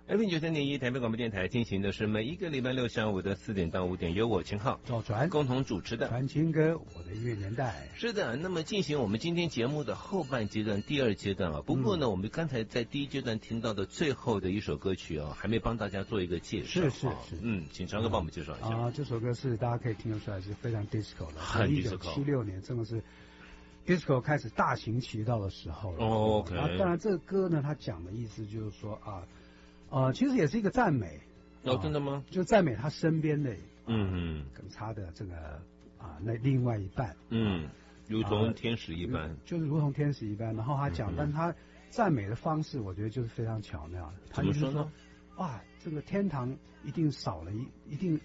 FM93.1台北广播电台进行的是每一个礼拜六下午的4点到5点，由我秦浩赵传共同主持的传情歌，我的音乐年代。 是的，那么进行我们今天节目的后半阶段，第二阶段啊。不过呢，我们刚才在第一阶段听到的最后的一首歌曲啊，还没帮大家做一个介绍。 是， 请常哥帮我们介绍一下啊。这首歌是大家可以听得出来是非常 disco 的， 很 disco。 1976年真的是 disco 开始大行其道的时候了。 OK。 当然，这个歌呢，它讲的意思就是说其实也是一个赞美。 真的吗？ 就赞美他身边的跟他的这个那另外一半， 如同天使一般， 就是如同天使一般。然后他讲，但他赞美的方式，我觉得就是非常巧妙的。 怎么说呢？ 这个天堂一定少了一定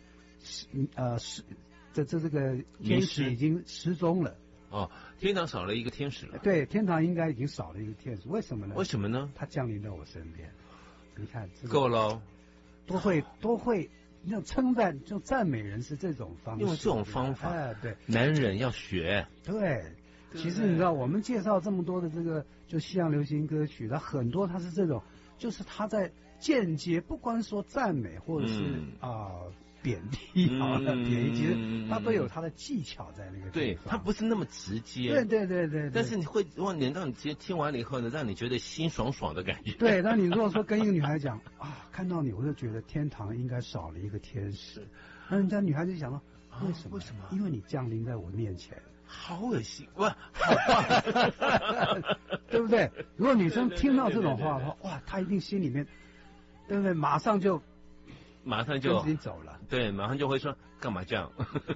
这个天使已经失踪了。 天堂少了一个天使了。 对，天堂应该已经少了一个天使。为什么呢？ 为什么呢？ 他降临在我身边。你看， 够了。 都会那种称赞，就赞美人是这种方式， 用这种方法， 对， 男人要学。 对，其实你知道，我们介绍这么多的这个就西洋流行歌曲，它很多它是这种，就是他在间接，不光说赞美或者是贬低贬义，其实他都有他的技巧在那个地方。 对，他不是那么直接。 对。但是你会让你直接听完了以后呢，让你觉得心爽爽的感觉。 对，那你如果说跟一个女孩讲看到你，我就觉得天堂应该少了一个天使。那人家女孩就想了，为什么？因为你降临在我面前。 好恶心，哇， 好棒，对不对？如果女生听到这种话的话，她一定心里面，对不对？马上就自己走了。 对，马上就会说干嘛这样？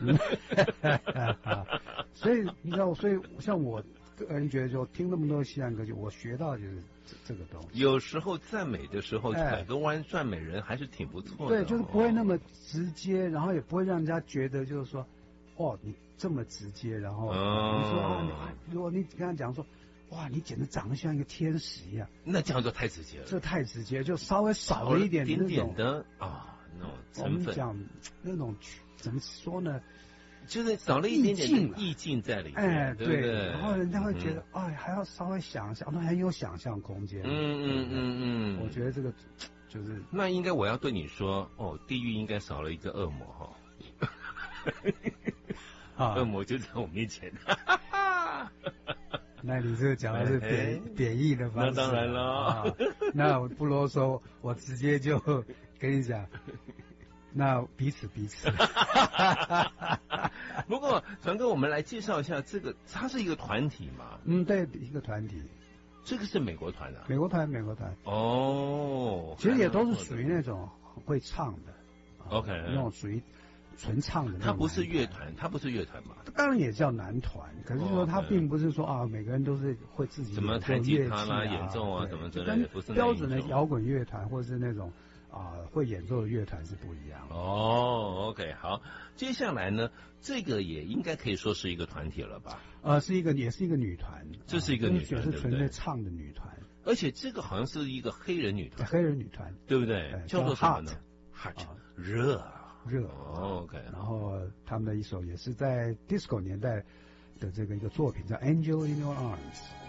所以你知道，像我个人觉得，就听那么多西洋歌曲，我学到就是这个东西。 有时候赞美的时候，拐个弯赞美人还是挺不错的。 对，就是不会那么直接，然后也不会让人家觉得就是说，你这么直接，然后你说如果你跟他讲说，你简直长得像一个天使一样， 那这样就太直接了。 这太直接，就稍微少了一点的那种成分。 我们讲那种怎么说呢？ 就是少了一点点意境在里面，对不对？ 然后人家会觉得，还要稍微想象，那很有想象空间。我觉得这个就是， 那应该我要对你说，地狱应该少了一个恶魔恶魔就在我面前。 那你这个讲的是贬义的方式。 那当然了。 那我不啰嗦，我直接就跟你讲，那彼此。 不过传哥，我们来介绍一下这个，它是一个团体嘛？ 对，一个团体。 这个是美国团的。 美国团。其实也都是属于那种很会唱的。 OK。 那种属于纯唱的那种。 它不是乐团嘛？ 当然也叫男团，可是说它并不是说每个人都是会自己怎么弹吉他啦、演奏啊，怎么之类的，不是标准的摇滚乐团或者是那种会演奏的乐团是不一样的。 OK， 好，接下来呢，这个也应该可以说是一个团体了吧？ 也是一个女团， 这是一个女团， 是纯粹唱的女团， 而且这个好像是一个黑人女团，对不对？叫做什么呢 ？Heart， 热。OK。 然后他们的一首也是在 disco 年代的这个一个作品叫《Angel in Your Arms》。